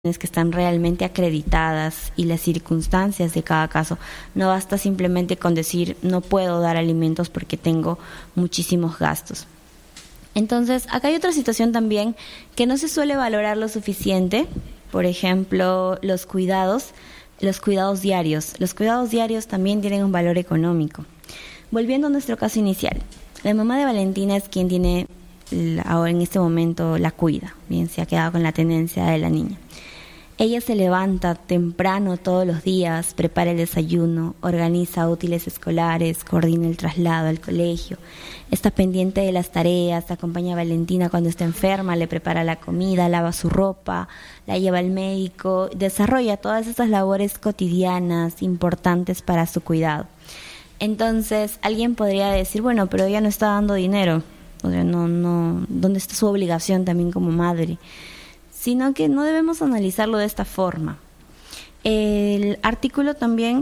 que están realmente acreditadas y las circunstancias de cada caso. No basta simplemente con decir no puedo dar alimentos porque tengo muchísimos gastos. Entonces, acá hay otra situación también que no se suele valorar lo suficiente. Por ejemplo, los cuidados diarios. Los cuidados diarios también tienen un valor económico. Volviendo a nuestro caso inicial, la mamá de Valentina es quien tiene ahora en este momento la cuida, bien, se ha quedado con la tenencia de la niña. Ella se levanta temprano todos los días, prepara el desayuno, organiza útiles escolares, coordina el traslado al colegio, está pendiente de las tareas, acompaña a Valentina cuando está enferma, le prepara la comida, lava su ropa, la lleva al médico, desarrolla todas esas labores cotidianas importantes para su cuidado. Entonces, alguien podría decir, bueno, pero ella no está dando dinero, o sea, no, ¿dónde está su obligación también como madre? Sino que no debemos analizarlo de esta forma. El artículo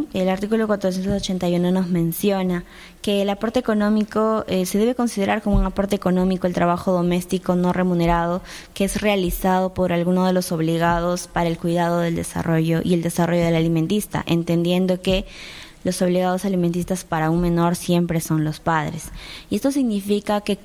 481 nos menciona que el aporte económico se debe considerar como un aporte económico el trabajo doméstico no remunerado que es realizado por alguno de los obligados para el cuidado del desarrollo y el desarrollo del alimentista, entendiendo que los obligados alimentistas para un menor siempre son los padres. Y esto significa que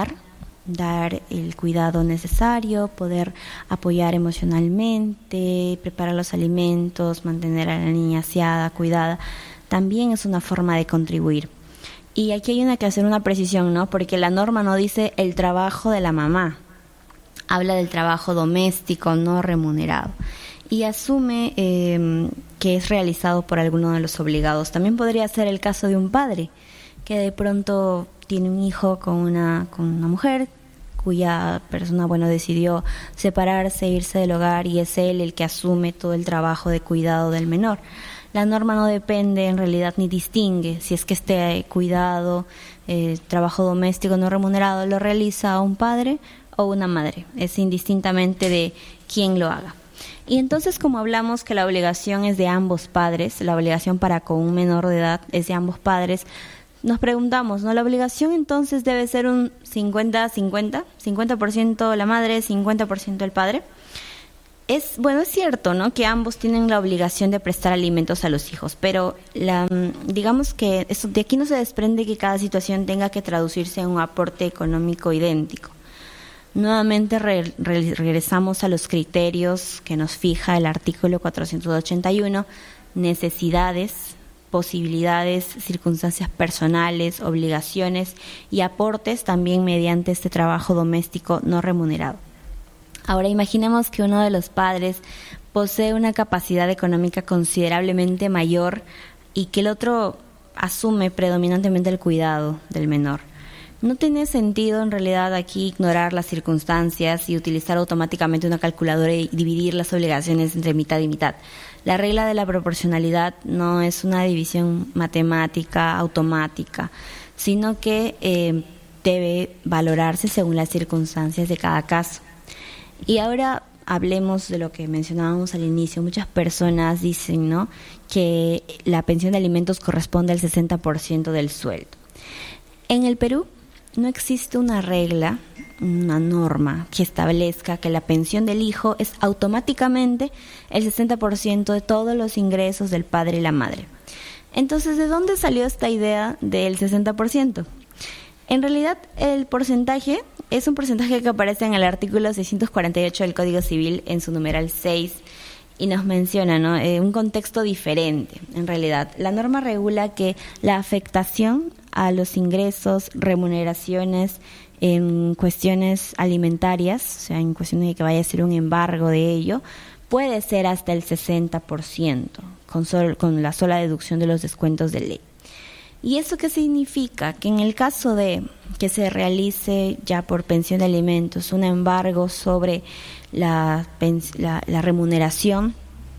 dar el cuidado necesario, poder apoyar emocionalmente, preparar los alimentos, mantener a la niña aseada, cuidada, también es una forma de contribuir. Y aquí hay que hacer una precisión, ¿no? Porque la norma no dice el trabajo de la mamá, habla del trabajo doméstico no remunerado y asume que es realizado por alguno de los obligados. También podría ser el caso de un padre que de pronto tiene un hijo con una mujer cuya persona, decidió separarse, irse del hogar y es él el que asume todo el trabajo de cuidado del menor. La norma no depende en realidad ni distingue si es que este cuidado, trabajo doméstico no remunerado lo realiza un padre o una madre, es indistintamente de quién lo haga. Y entonces, como hablamos que la obligación es de ambos padres, la obligación para con un menor de edad es de ambos padres, nos preguntamos, ¿no? ¿La obligación entonces debe ser un 50-50? ¿50% la madre, 50% el padre? Es cierto, ¿no?, que ambos tienen la obligación de prestar alimentos a los hijos, pero digamos que eso, de aquí no se desprende que cada situación tenga que traducirse en un aporte económico idéntico. Nuevamente regresamos a los criterios que nos fija el artículo 481, necesidades, posibilidades, circunstancias personales, obligaciones y aportes también mediante este trabajo doméstico no remunerado. Ahora imaginemos que uno de los padres posee una capacidad económica considerablemente mayor y que el otro asume predominantemente el cuidado del menor. No tiene sentido en realidad aquí ignorar las circunstancias y utilizar automáticamente una calculadora y dividir las obligaciones entre mitad y mitad. La regla de la proporcionalidad no es una división matemática automática, sino que debe valorarse según las circunstancias de cada caso. Y ahora hablemos de lo que mencionábamos al inicio. Muchas personas dicen, ¿no?, que la pensión de alimentos corresponde al 60% del sueldo. En el Perú no existe una regla, una norma que establezca que la pensión del hijo es automáticamente el 60% de todos los ingresos del padre y la madre. Entonces, ¿de dónde salió esta idea del 60%? En realidad, el porcentaje es un porcentaje que aparece en el artículo 648 del Código Civil en su numeral 6 y nos menciona, ¿no?, un contexto diferente. En realidad, la norma regula que la afectación a los ingresos, remuneraciones en cuestiones alimentarias, o sea, en cuestiones de que vaya a ser un embargo de ello, puede ser hasta el 60%, con la sola deducción de los descuentos de ley. ¿Y eso qué significa? Que en el caso de que se realice ya por pensión de alimentos un embargo sobre la remuneración,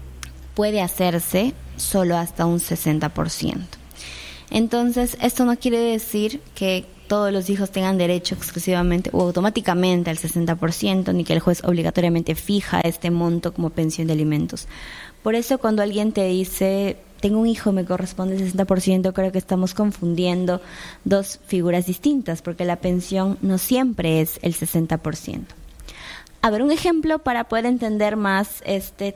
puede hacerse solo hasta un 60%. Entonces, esto no quiere decir que todos los hijos tengan derecho exclusivamente o automáticamente al 60%, ni que el juez obligatoriamente fija este monto como pensión de alimentos. Por eso, cuando alguien te dice, tengo un hijo, me corresponde el 60%, creo que estamos confundiendo dos figuras distintas, porque la pensión no siempre es el 60%. A ver, un ejemplo para poder entender más este